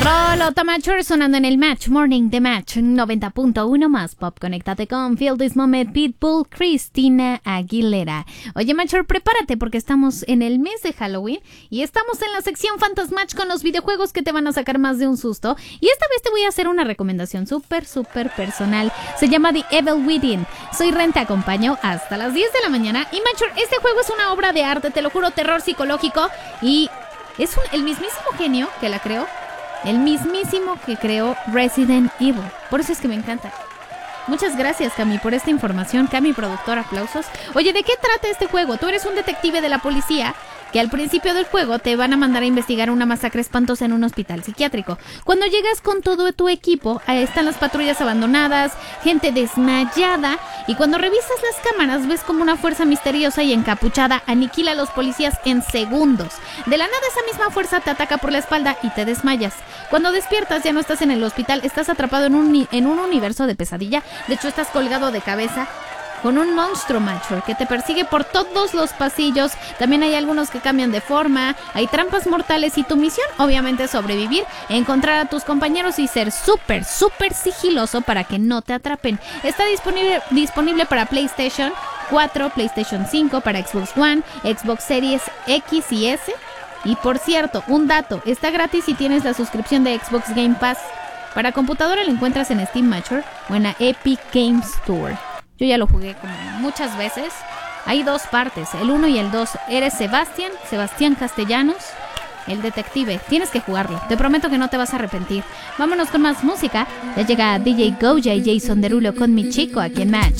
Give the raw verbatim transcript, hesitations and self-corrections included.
Rolota Mature sonando en el Match Morning de Match noventa punto uno más Pop. Conéctate con Feel This Moment, Pitbull, Christina Aguilera. Oye, Mature, prepárate porque estamos en el mes de Halloween y estamos en la sección Fantasmatch con los videojuegos que te van a sacar más de un susto. Y esta vez te voy a hacer una recomendación súper, súper personal. Se llama The Evil Within. Soy Ren, te acompaño hasta las diez de la mañana. Y Mature, este juego es una obra de arte, te lo juro, terror psicológico. Y es un, el mismísimo genio que la creó. El mismísimo que creó Resident Evil. Por eso es que me encanta. Muchas gracias, Cami, por esta información. Cami, productor, aplausos. Oye, ¿de qué trata este juego? Tú eres un detective de la policía que al principio del juego te van a mandar a investigar una masacre espantosa en un hospital psiquiátrico. Cuando llegas con todo tu equipo, ahí están las patrullas abandonadas, gente desmayada, y cuando revisas las cámaras ves como una fuerza misteriosa y encapuchada aniquila a los policías en segundos. De la nada esa misma fuerza te ataca por la espalda y te desmayas. Cuando despiertas ya no estás en el hospital, estás atrapado en un, en un universo de pesadilla. De hecho, estás colgado de cabeza con un monstruo, Mature, que te persigue por todos los pasillos. También hay algunos que cambian de forma, hay trampas mortales y tu misión, obviamente, es sobrevivir, encontrar a tus compañeros y ser súper, súper sigiloso para que no te atrapen. Está disponible, disponible para PlayStation cuatro, PlayStation cinco, para Xbox One, Xbox Series X y S. Y por cierto, un dato, está gratis si tienes la suscripción de Xbox Game Pass. Para computadora lo encuentras en Steam, Mature, o en la Epic Games Store. Yo ya lo jugué como muchas veces. Hay dos partes, el uno y el dos. Eres Sebastián, Sebastián Castellanos, el detective. Tienes que jugarlo, te prometo que no te vas a arrepentir. Vámonos con más música. Ya llega D J Goya y Jason Derulo con Mi Chico aquí en Match.